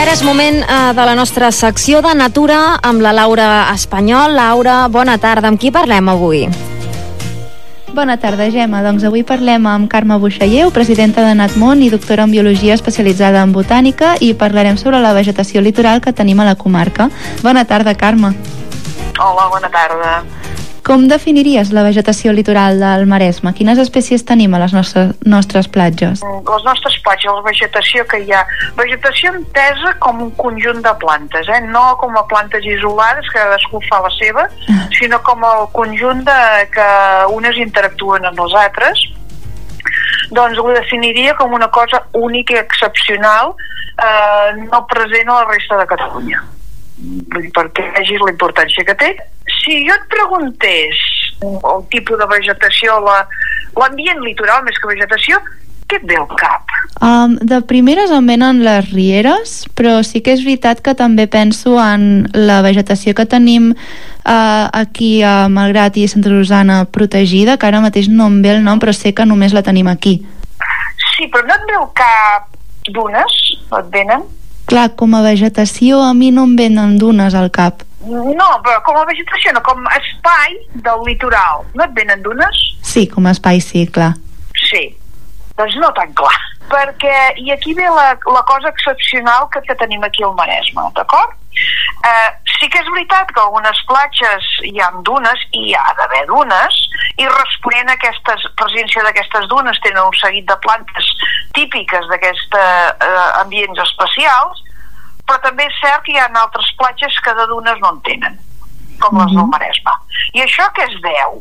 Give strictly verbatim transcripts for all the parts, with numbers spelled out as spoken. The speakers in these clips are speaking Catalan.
ara és moment eh, de la nostra secció de Natura amb la Laura Espanyol. Laura, bona tarda. Amb qui parlem avui? Bona tarda, Gemma. Doncs avui parlem amb Carme Buixalleu, presidenta de Natmon i doctora en Biologia especialitzada en Botànica, i parlarem sobre la vegetació litoral que tenim a la comarca. Bona tarda, Carme. Hola, bona tarda. Com definiries la vegetació litoral del Maresme? Quines espècies tenim a les nostres, nostres platges? Les nostres platges, la vegetació que hi ha, vegetació entesa com un conjunt de plantes, eh? No com a plantes isolades, que cadascú fa la seva, sinó com el conjunt de que unes interactuen amb les altres. Doncs ho definiria com una cosa única i excepcional, eh, no present a la resta de Catalunya, perquè vegis la importància que té. Si jo et preguntés el tipus de vegetació, l'ambient litoral més que vegetació, què et ve al cap? Um, de primeres em venen les rieres, però sí que és veritat que també penso en la vegetació que tenim uh, aquí a Malgrat i Santa Susanna protegida, que ara mateix no em ve el nom, però sé que només la tenim aquí. Sí, però no et ve al cap dunes? No et venen? Clar, com a vegetació a mi no em venen dunes al cap. No, però com a vegetació, no, com a espai del litoral. No et venen dunes? Sí, com a espai sí, clar. Sí, doncs no tan clar. Perquè, i aquí ve la, la cosa excepcional que, que tenim aquí al Maresme, d'acord? Eh, sí que és veritat que algunes platges hi ha dunes, i hi ha d'haver dunes, i responent a aquesta presència d'aquestes dunes tenen un seguit de plantes típiques d'aquests eh, ambients especials, però també és cert que hi ha altres platges que de dunes no en tenen, com les del Maresme. I això què es deu?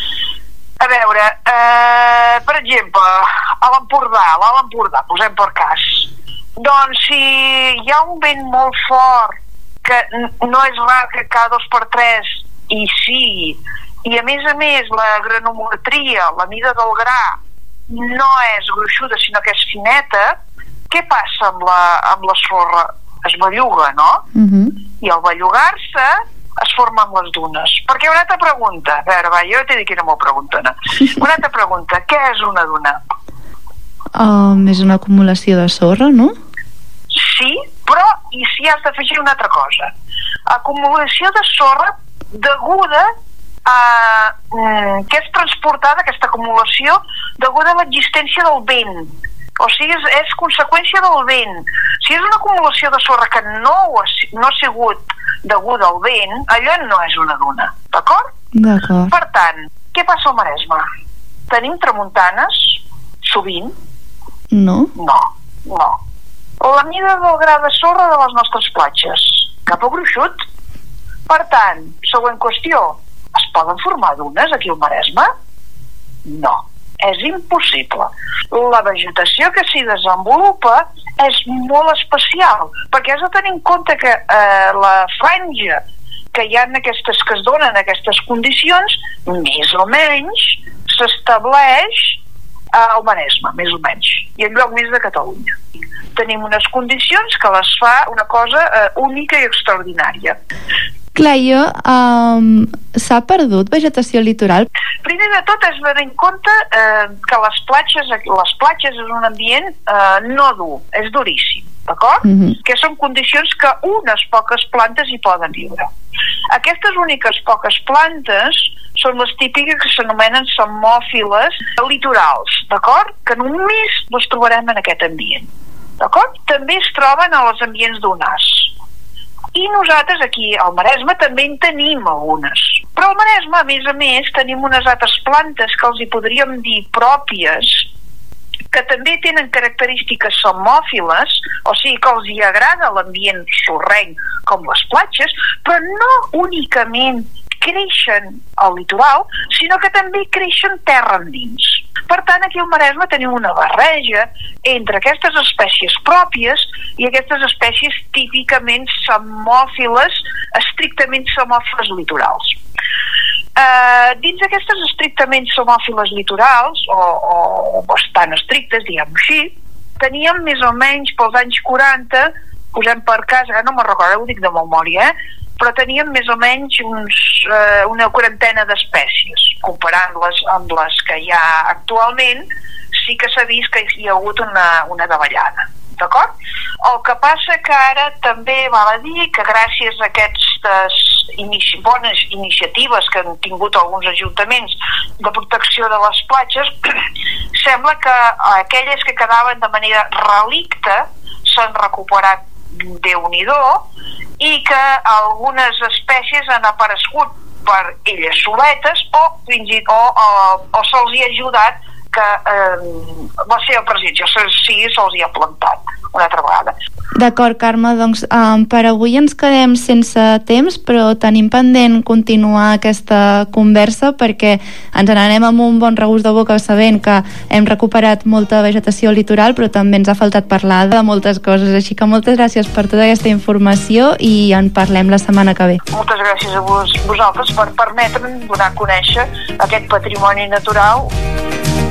A veure, eh, per exemple, a l'Empordà, a l'Alt Empordà, posem per cas. Doncs si hi ha un vent molt fort, que no és rar que cada dos per tres hi sigui, i a més a més la granometria, la mida del gra, no és gruixuda, sinó que és fineta, què passa amb la, amb la sorra? Es belluga, no? Uh-huh. I al bellugar-se es formen les dunes. Perquè una altra pregunta, a veure, va, jo t'he dit que era molt preguntona. Una altra pregunta, què és una duna? Um, és una acumulació de sorra, no? Sí, però i si has d'afegir una altra cosa. Acumulació de sorra deguda a, mm, que és transportada, aquesta acumulació, deguda a l'existència del vent. O sigui, és, és conseqüència del vent. Si és una acumulació de sorra que no, ha, no ha sigut deguda al vent, allò no és una duna, d'acord? D'acord. Per tant, què passa al Maresme? Tenim tramuntanes, sovint? No. No, no. La mida del gra de sorra de les nostres platges, cap a gruixut. Per tant, següent qüestió, es poden formar dunes aquí al Maresme? No. És impossible. La vegetació que s'hi desenvolupa és molt especial, perquè has de tenir en compte que eh, la franja que hi ha en aquestes, que es donen aquestes condicions, més o menys s'estableix al Maresme, més o menys, i en lloc més de Catalunya. Tenim unes condicions que les fa una cosa eh, única i extraordinària. Clar, jo, um, s'ha perdut vegetació litoral? Primer de tot has de tenir en compte eh, que les platges, les platges és un ambient eh, no dur, és duríssim, d'acord? Uh-huh. Que són condicions que unes poques plantes hi poden viure. Aquestes úniques poques plantes són les típiques que s'anomenen psammòfiles litorals, d'acord? Que només les trobarem en aquest ambient, d'acord? També es troben als ambients dunars. I nosaltres aquí al Maresme també en tenim algunes. Però al Maresme, a més a més, tenim unes altres plantes que els hi podríem dir pròpies, que també tenen característiques psammòfiles, o sigui que els hi agrada l'ambient sorrenc com les platges, però no únicament creixen al litoral, sinó que també creixen terra endins. Per tant, aquí al Maresme tenim una barreja entre aquestes espècies pròpies i aquestes espècies típicament psammòfiles, estrictament psammòfiles litorals. Uh, dins d'aquestes estrictament psammòfiles litorals, o, o bastant estrictes, diguem-ho així, teníem més o menys pels anys quaranta, posem per cas, ara no me'n recordo, ho dic de memòria, eh? però teníem més o menys uns, eh, una quarantena d'espècies. Comparant-les amb les que hi ha actualment, sí que s'ha vist que hi ha hagut una, una davallada, d'acord? El que passa que ara també val a dir que gràcies a aquestes inici- bones iniciatives que han tingut alguns ajuntaments de protecció de les platges, sembla que aquelles que quedaven de manera relicte s'han recuperat Déu-n'hi-do i que algunes espècies han aparegut per elles soletes o, fins i, o, o, o se'ls hi ha ajudat que eh, la seva presència, o sigui, se'ls hi ha plantat una altra vegada. D'acord, Carme, doncs um, per avui ens quedem sense temps, però tenim pendent continuar aquesta conversa perquè ens n'anem amb un bon regust de boca sabent que hem recuperat molta vegetació al litoral, però també ens ha faltat parlar de moltes coses, així que moltes gràcies per tota aquesta informació i en parlem la setmana que ve. Moltes gràcies a vos, vosaltres per permetre'm donar a conèixer aquest patrimoni natural.